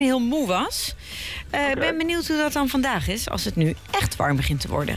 heel moe was. Ik ben benieuwd hoe dat dan vandaag is, als het nu echt warm begint te worden.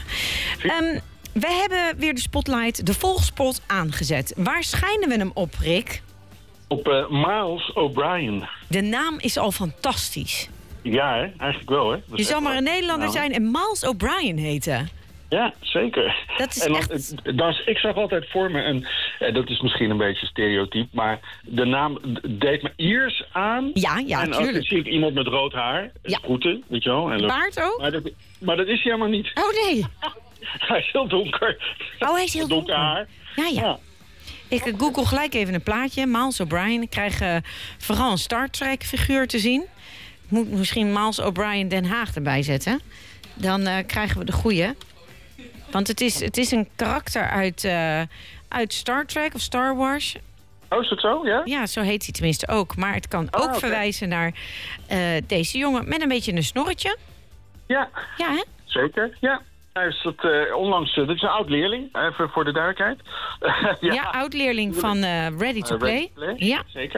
We hebben weer de spotlight, de volgspot, aangezet. Waar schijnen we hem op, Rick? Op Miles O'Brien. De naam is al fantastisch. Ja, hè? Eigenlijk wel, hè? Je zal maar een Nederlander zijn en Miles O'Brien heten. Ja, zeker. Dat is en echt... ik zag altijd voor me, en dat is misschien een beetje stereotyp, maar de naam deed me Iers aan. Ja, en tuurlijk. dan zie ik iemand met rood haar, groeten, weet je wel. En baard ook? Maar dat is hij helemaal niet. Oh, nee. Hij is heel donker. Oh, hij is heel donker. Haar. Ja. Ik google gelijk even een plaatje. Miles O'Brien. Ik krijg vooral een Star Trek figuur te zien. Ik moet misschien Miles O'Brien Den Haag erbij zetten. Dan krijgen we de goeie. Want het is een karakter uit Star Trek of Star Wars. Oh, is dat zo? Ja? Ja, zo heet hij tenminste ook. Maar het kan ook verwijzen naar deze jongen met een beetje een snorretje. Ja. Ja, hè? Zeker, ja. Hij is onlangs, dit is een oud-leerling, even voor de duidelijkheid. Ja, oud-leerling van Ready to Play. Ja, zeker.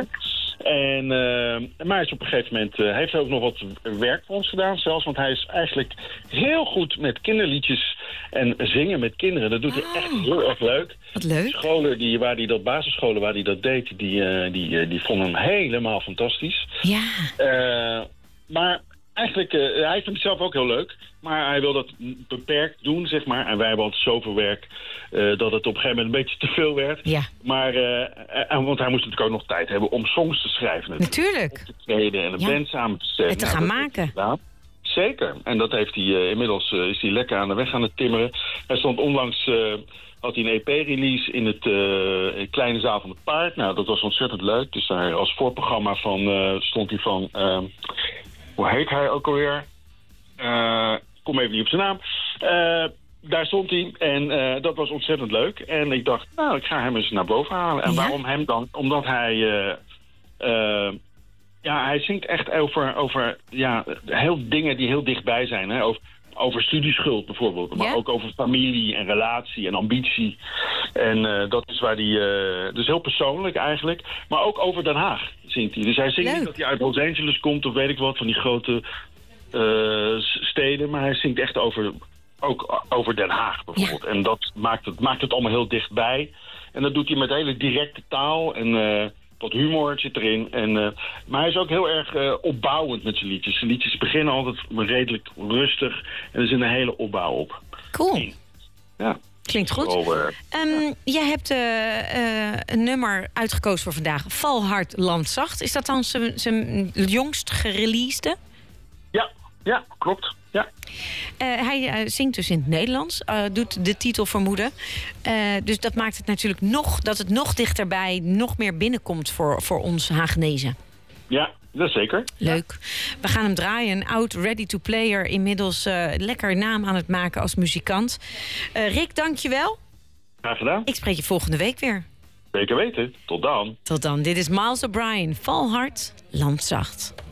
Maar hij is op een gegeven moment, heeft ook nog wat werk voor ons gedaan zelfs. Want hij is eigenlijk heel goed met kinderliedjes en zingen met kinderen. Dat doet hij echt heel erg leuk. Wat leuk. Scholen basisscholen waar hij dat deed, die vonden hem helemaal fantastisch. Ja. Maar eigenlijk, hij vindt het zelf ook heel leuk. Maar hij wil dat beperkt doen, zeg maar. En wij hebben altijd zoveel werk dat het op een gegeven moment een beetje te veel werd. Ja. Maar, want hij moest natuurlijk ook nog tijd hebben om songs te schrijven. Natuurlijk. Te treden en een band samen te stellen. En te gaan maken. Zeker. En dat heeft hij inmiddels is hij lekker aan de weg aan het timmeren. Hij stond onlangs... had hij een EP-release in het Kleine Zaal van het Paard. Nou, dat was ontzettend leuk. Dus daar als voorprogramma stond hij van... hoe heet hij ook alweer? Kom even niet op zijn naam. Daar stond hij en dat was ontzettend leuk. En ik dacht, nou, ik ga hem eens naar boven halen. En waarom hem dan? Omdat hij... hij zingt echt over heel dingen die heel dichtbij zijn. Hè? Over studieschuld bijvoorbeeld. Maar ook over familie en relatie en ambitie. En dat is waar hij... dus heel persoonlijk eigenlijk. Maar ook over Den Haag zingt hij. Dus hij zingt niet dat hij uit Los Angeles komt of weet ik wat, van die grote steden. Maar hij zingt echt ook over Den Haag bijvoorbeeld. Ja. En dat maakt het allemaal heel dichtbij. En dat doet hij met hele directe taal en... wat humor zit erin. Maar hij is ook heel erg opbouwend met zijn liedjes. Zijn liedjes beginnen altijd redelijk rustig. En er zit een hele opbouw op. Cool. Ja. Klinkt goed. Jij hebt een nummer uitgekozen voor vandaag. Val hard, land zacht. Is dat dan zijn jongst gereleasede? Ja, klopt. Ja. Hij zingt dus in het Nederlands, doet de titel vermoeden. Dus dat maakt het natuurlijk dat het nog dichterbij, nog meer binnenkomt voor ons Hagenezen. Ja, dat zeker. Leuk. We gaan hem draaien. Een oud ready-to-player, inmiddels lekker naam aan het maken als muzikant. Rick, dank je wel. Graag gedaan. Ik spreek je volgende week weer. Zeker weten. Tot dan. Tot dan. Dit is Miles O'Brien. Val hard, land zacht.